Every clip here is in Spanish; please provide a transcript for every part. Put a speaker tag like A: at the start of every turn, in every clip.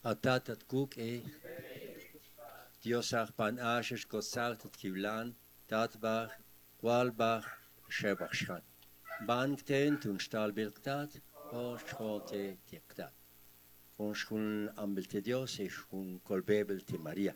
A: Atatat kuk Diosach pan ashes kosartat kivlan, tatbach, walbach, shebachshan. Bankten tun stalbilktat, o schote tiektat. Un schun ambelte Dios e schun kolbebelte Maria.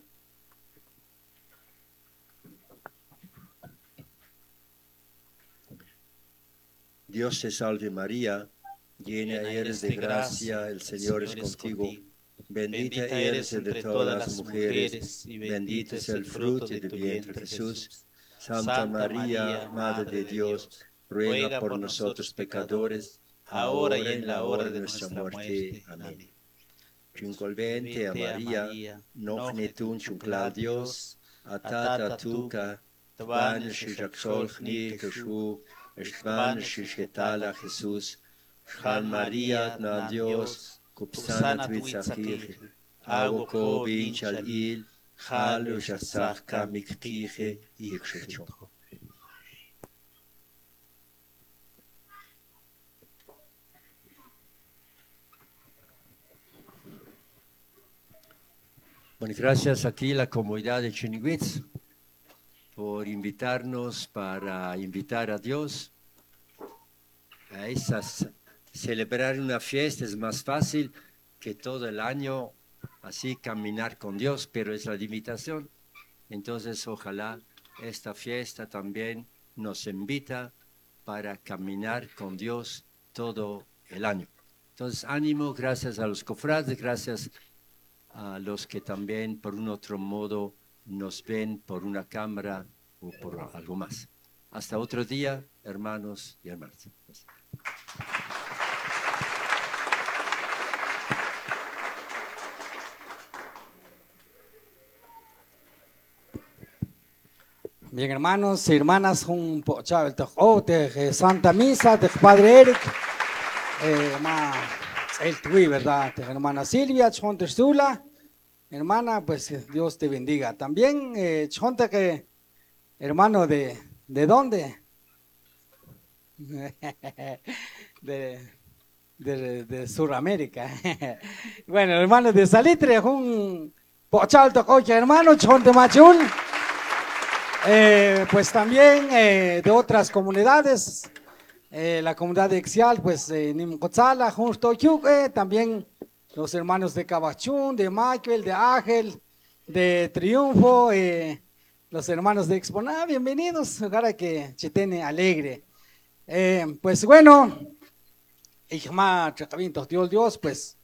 A: Dios te salve María, llena eres de gracia, el Señor es contigo. Bendita eres entre todas las mujeres, y bendito es el fruto de tu vientre Jesús. Santa María, Madre de Dios, ruega por nosotros pecadores, ahora y en la hora de nuestra muerte. Amén. Chincolvente a María, nochnetun chunclal Dios, atata tuca, tvan shijaxol chni keshu, estvan shishetala Jesús, Shal María na Dios, Kupsanat Witzachich, Agoko Binchal Il, Halu Shasach Kamiktiche, Ikshecho. Bueno, gracias aquí la comunidad de Chinigüitz por invitarnos para invitar a Dios a esas. Celebrar una fiesta es más fácil que todo el año así caminar con Dios, pero es la invitación. Entonces, ojalá esta fiesta también nos invita para caminar con Dios todo el año. Entonces, ánimo, gracias a los cofrades, gracias a los que también por un otro modo nos ven por una cámara o por algo más. Hasta otro día, hermanos y hermanas.
B: Bien, hermanos y hermanas, un poco de Santa Misa, de Padre Eric, el Tui, ¿verdad? De hermana Silvia, Chonte Zula, hermana, pues Dios te bendiga. También, Chonte, que hermano de dónde? De Sudamérica. Bueno, hermano de Salitre, un poco hermano, Chonte Machul. Pues también de otras comunidades, la comunidad de Ixial, pues Nimcotzala, justo también los hermanos de Cabachún, de Michael, de Ángel, de Triunfo, los hermanos de Exponá, bienvenidos, ahora que Chitene alegre. Pues bueno, Dios, pues,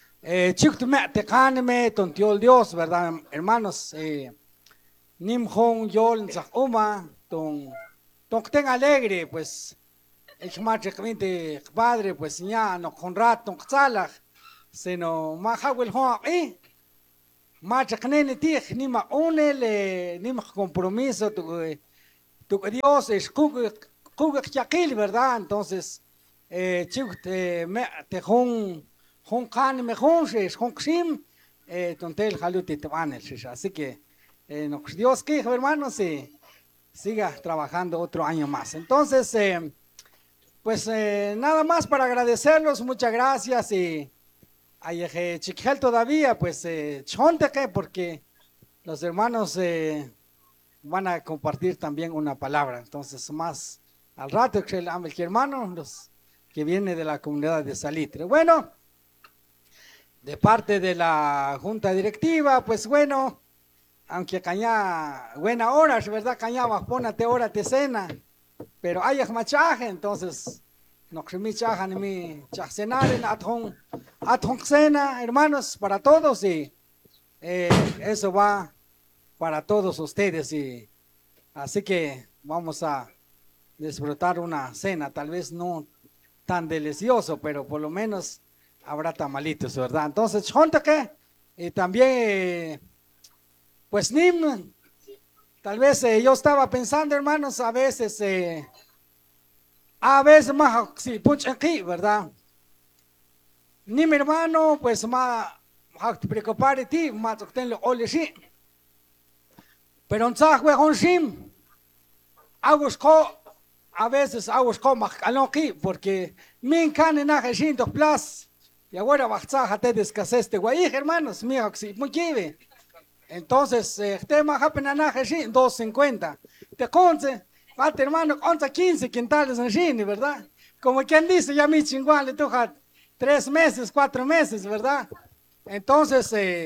B: Dios, ¿verdad, hermanos? Nim Hong Yol Zahuma, ton ten alegre, pues el mágicamente padre, pues ya no con rato, Tzalach, se no mahawel ho, mágicamente tich, ni ma unel, ni ma compromiso, tu Dios es kugakil, ¿verdad? Entonces, chuk te hong kan me honges, hong sim, tontel haluti tevanel, así que. Dios que, hermanos, siga trabajando otro año más. Entonces, pues nada más para agradecerlos, muchas gracias. Y a Chiquel todavía, pues, chonteque, porque los hermanos van a compartir también una palabra. Entonces, más al rato, que el hermano, los que viene de la comunidad de Salitre. Bueno, de parte de la junta directiva, pues bueno. Aunque caña buena hora, ¿verdad? Caña bajpónate hora te cena, pero hay machaje, entonces no que mi chaja ni mi chaccenar en atón cena, hermanos, para todos y eso va para todos ustedes y así que vamos a disfrutar una cena, tal vez no tan delicioso, pero por lo menos habrá tamalitos, ¿verdad? Entonces, junta que y también pues Nim, tal vez yo estaba pensando, hermanos, a veces más, sí, pucha aquí, ¿verdad? Nim, hermano, pues más, preocupar de ti, más, tenlo, ole, sí. Pero en Zahue, con Sim, a veces, más, aquí, porque min can en Ajeshinto Plus, Y ahora bajtza te descasés de guay, hermanos, mío, sí, muy chive. Entonces, tema japenanaje, sí, 250. Te conce, falta hermano, 15 quintales en Chini, ¿verdad? Como quien dice, ya mi chingón le toca 3 meses, 4 meses, ¿verdad? Entonces,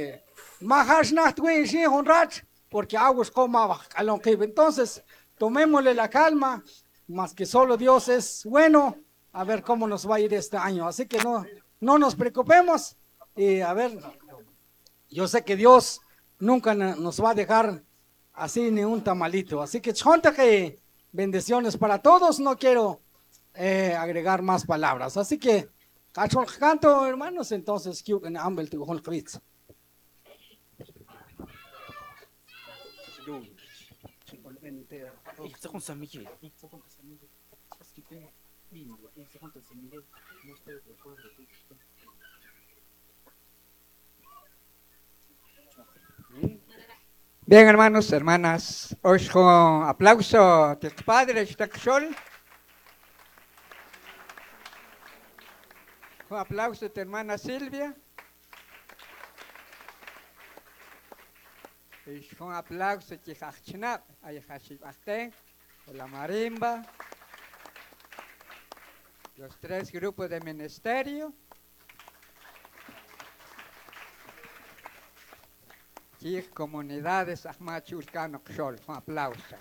B: porque aguas como entonces, tomémosle la calma, más que solo Dios es bueno, a ver cómo nos va a ir este año. Así que no nos preocupemos y a ver, yo sé que Dios nunca nos va a dejar así ni un tamalito. Así que que bendiciones para todos, no quiero agregar más palabras. Así que, canto, hermanos, entonces,
C: Bien, hermanos, hermanas, os con aplauso del padre Stakshol. Con aplauso de hermana Silvia. Y con aplauso de Hachnap, Ayahashibachten, la marimba, los 3 grupos de ministerio. Y comunidades Ahmachulcano Xol, un aplauso.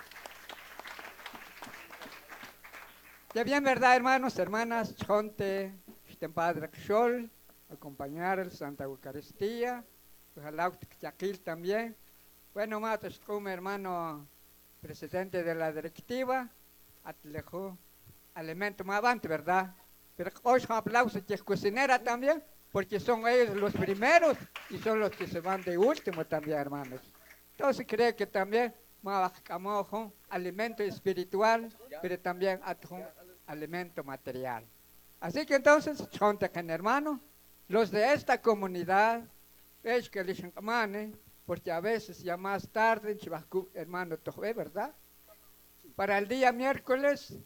C: Ya bien, ¿verdad, hermanos, hermanas? Chonte, padre Xol, acompañar el Santa Eucaristía, ojalá Yaquil también. Bueno, matos, como hermano presidente de la directiva, atlejo alimento más avante, ¿verdad? Pero hoy un aplauso que es cocinera también, porque son ellos los primeros y son los que se van de último también, hermanos. Entonces creo que también más alimento espiritual, pero también alimento material. Así que entonces, hermano, los de esta comunidad, es que les llaman, porque a veces ya más tarde, hermano, ¿verdad? Para el día miércoles,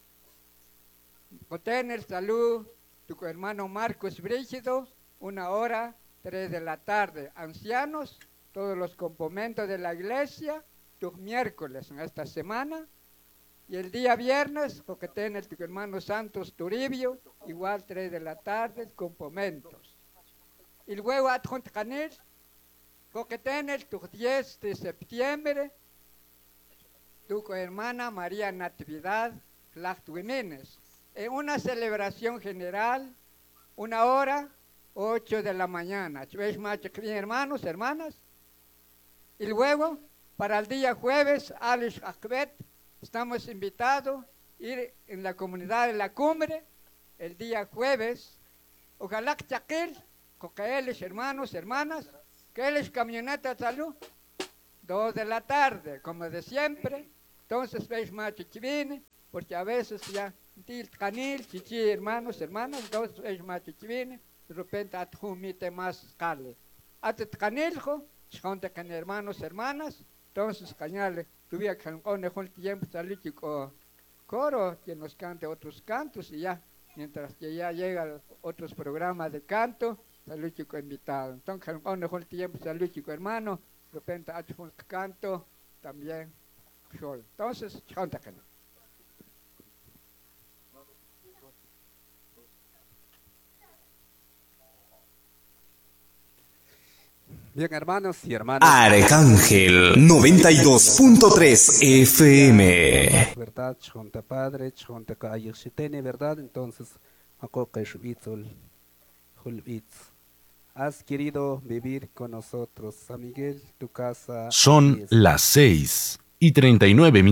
C: tener salud, tu hermano Marcos Brígido, 1 hora, 3 de la tarde. Ancianos, todos los componentes de la iglesia, tus miércoles en esta semana. Y el día viernes, porque tiene tu hermano Santos Turibio, igual 3 de la tarde, componentes. Y luego a Tjontacanil, porque tiene tu 10 de septiembre, tu hermana María Natividad Lachtuimines. En una celebración general, 1 hora, 8 de la mañana. ¿Ves más bien, hermanos, hermanas? Y luego, para el día jueves, Alish Akbet, estamos invitados a ir en la comunidad de la cumbre, el día jueves. Ojalá que Chaquil, que ellos, hermanos, hermanas, que ellos camioneta de salud, 2 de la tarde, como de siempre. Entonces, veis más chichivine, porque a veces ya, canil, chichi, hermanos, hermanas, entonces veis más chichivine, de repente adjumite más cale. Hasta caniljo, chonte can hermanos, hermanas, entonces cañale, tuviera que con tiempo salir coro, que nos cante otros cantos y ya, mientras que ya llegan otros programas de canto, salud chico invitado. Entonces, con tiempo salud chico hermano, de repente adjun canto, también. Entonces, chontacan.
D: Bien, hermanos y hermanas.
E: Arcángel 92.3 FM.
D: ¿Verdad? Chonta padre, chonta kayashitene, ¿verdad? Entonces, has querido vivir con nosotros, San Miguel, tu casa.
E: Son las 6:39.